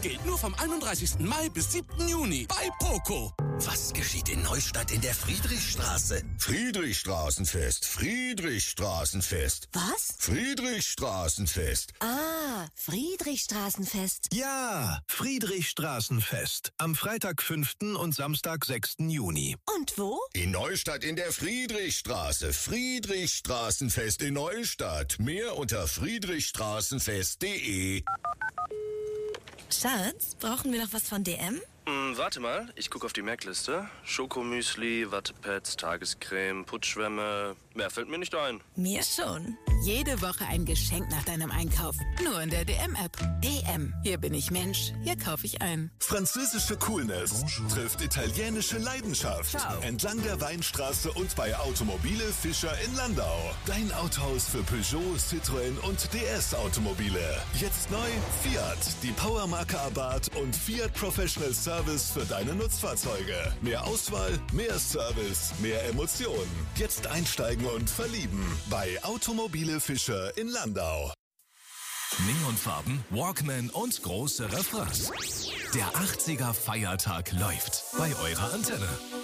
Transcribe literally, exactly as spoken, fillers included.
Gilt nur vom einunddreißigsten Mai bis siebten Juni bei Poco. Was geschieht in Neustadt in der Friedrichstraße? Friedrichstraßenfest, Friedrichstraßenfest. Was? Friedrichstraßenfest. Ah, Friedrichstraßenfest. Ja, Friedrichstraßenfest. Am Freitag, fünften und Samstag, sechsten Juni. Und wo? In Neustadt in der Friedrichstraße. Friedrichstraßenfest in Neustadt. Mehr unter friedrichstraßenfest punkt de. Schatz, brauchen wir noch was von D M? Hm, warte mal, ich gucke auf die Merkliste. Schokomüsli, Wattepads, Tagescreme, Putzschwämme. Mehr fällt mir nicht ein. Mir schon. Jede Woche ein Geschenk nach deinem Einkauf. Nur in der D M-App. D M. Hier bin ich Mensch. Hier kaufe ich ein. Französische Coolness Bonjour. Trifft italienische Leidenschaft. Ciao. Entlang der Weinstraße und bei Automobile Fischer in Landau. Dein Autohaus für Peugeot, Citroën und D S-Automobile. Jetzt neu Fiat, die Powermarke Abarth und Fiat Professional Service für deine Nutzfahrzeuge. Mehr Auswahl, mehr Service, mehr Emotionen. Jetzt einsteigen und verlieben bei Automobile Fischer in Landau. Neonfarben, Walkman und große Refrains. Der achtziger Feiertag läuft bei eurer Antenne.